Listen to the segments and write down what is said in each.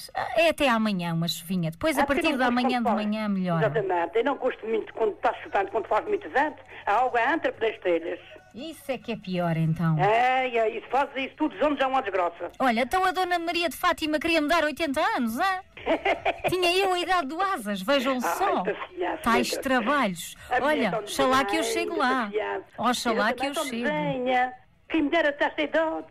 é até amanhã uma chuvinha. Depois, a partir da manhã de manhã, melhor. Exatamente. Eu não gosto muito quando está chovendo, quando faz muito vento, a água entra pelas telhas. Isso é que é pior, então. Isso faz isso todos os anos, é uma desgraça. Olha, então a Dona Maria de Fátima queria me dar 80 anos, hã? Tinha eu a idade do Asas, vejam só. Tais trabalhos. Olha, oxalá que eu chego lá. Oxalá que eu chego. Quem me dera até esta idade.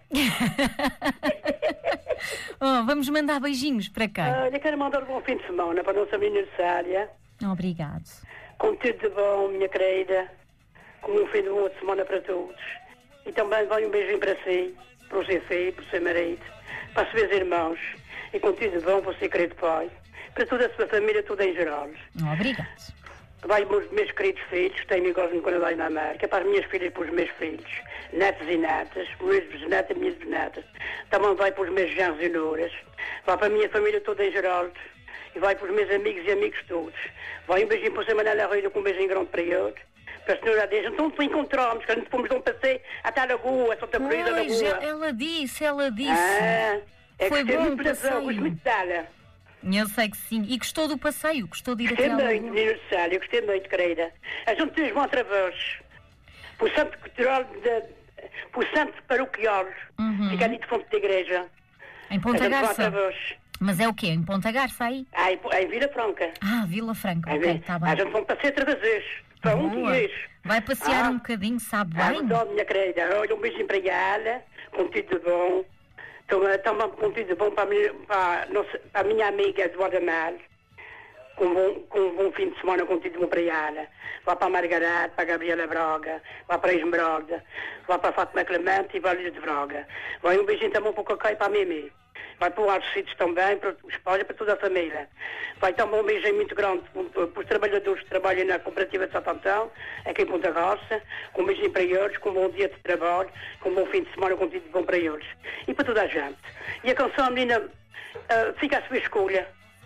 Vamos mandar beijinhos para quem? Olha, quero mandar um bom fim de semana para a nossa aniversária. Obrigado. Com tudo de bom, minha querida. Com um fim de boa semana para todos. E também vai um beijinho para si, para o seu filho, para o seu marido, para os seus irmãos. E com tudo de bom para o seu querido pai. Para toda a sua família, tudo em geral. Obrigado. Vai para os meus queridos filhos, que têm amigos no Canadá e na América, para as minhas filhas e para os meus filhos, netos e netas, os meus bisnetos e minhas bisnetas. Também vai para os meus genros e nouras, vai para a minha família toda em geral, e vai para os meus amigos e amigos todos. Vai um beijinho para o Sr. Manuel Arreira, com um beijinho grande para ele, para a senhora Adélia. Então nos encontramos, que a gente fomos de um passeio até a Lagoa, Santa Cruz da Lagoa. Ela disse. Foi bom muito prazer, gosto muito dela. Eu sei que sim. E gostou do passeio? Gostou de ir até lá? Gostei muito, aniversário, gostei muito, querida. A gente fez uma outra vez. Para o Santo Cultural, para o Santo Paroquial, fica ali de fonte da igreja. Em Ponta Garça? Outra vez. Mas é o quê? Em Ponta Garça aí? Em Vila Franca. Vila Franca, ok, está bem. A gente vai passear outra vez. Para um dia. Vai passear um bocadinho, sabe bem? Minha querida. Olha, um beijinho para ela, com tudo de bom. Também com tudo de bom para a minha amiga Eduarda Mal, com um bom fim de semana, com tudo de bom para ela. Vai para a Margarida, para a Gabriela Braga, vai para a Esmeralda, vai para a Fátima Clemente e vai a Luz de Braga. Vai um beijinho também para o Cacai e para a Mimi. Vai para o Alcides também, para os pais e para toda a família. Vai também um beijinho muito grande para os trabalhadores que trabalham na Cooperativa de Santo Antão, aqui em Ponta Grossa, com um beijinho para eles, com um bom dia de trabalho, com um bom fim de semana, com tudo bom para eles. E para toda a gente. E a canção, a menina, fica à sua escolha.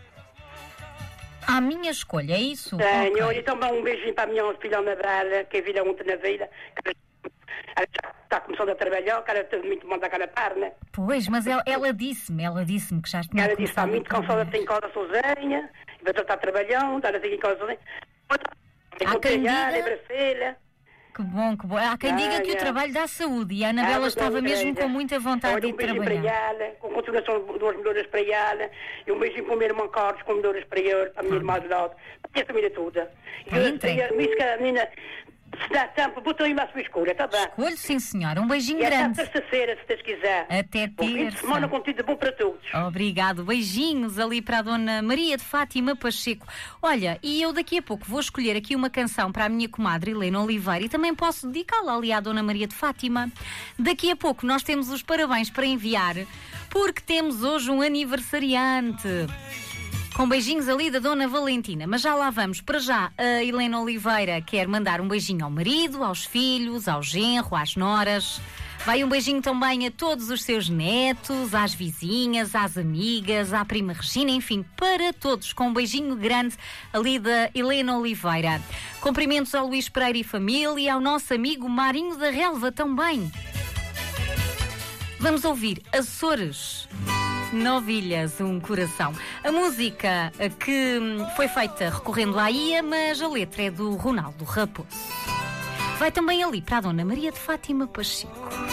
A minha escolha, é isso? Tenho, Okay. E também um beijinho para a minha filha Anabela, que é filha ontem na vida, ela já está começando a trabalhar, que ela tem muito mal daquela perna. Pois, mas ela disse-me que já tinha. Ela disse que está muito cansada, tem casa sozinha, vai estar trabalhando, ela tem casa sozinha. Há quem diga... filha. Que bom. Há quem diga que o trabalho dá saúde e a Anabela estava mesmo com muita vontade de trabalhar. Um beijinho para ela, com continuação de 2 melhoras para ela, e um beijinho para o meu irmão Carlos, com melhoras para ele, para a minha irmã de lado, para a minha família toda. E isso que a menina, se dá tempo, botou aí à sua escolha, está bem? Escolho, sim senhora, um beijinho e grande. até terça-feira, se Deus quiser. Até terça. Um fim de semana contido bom para todos. Obrigado, beijinhos ali para a Dona Maria de Fátima Pacheco. Olha, e eu daqui a pouco vou escolher aqui uma canção para a minha comadre Helena Oliveira e também posso dedicá-la ali à Dona Maria de Fátima. Daqui a pouco nós temos os parabéns para enviar, porque temos hoje um aniversariante. Com beijinhos ali da Dona Valentina. Mas já lá vamos. Para já, a Helena Oliveira quer mandar um beijinho ao marido, aos filhos, ao genro, às noras. Vai um beijinho também a todos os seus netos, às vizinhas, às amigas, à prima Regina, enfim, para todos. Com um beijinho grande ali da Helena Oliveira. Cumprimentos ao Luís Pereira e família e ao nosso amigo Marinho da Relva também. Vamos ouvir Açores. Novilhas, um coração. A música que foi feita recorrendo à IA, mas a letra é do Ronaldo Raposo. Vai também ali para a Dona Maria de Fátima Pacheco.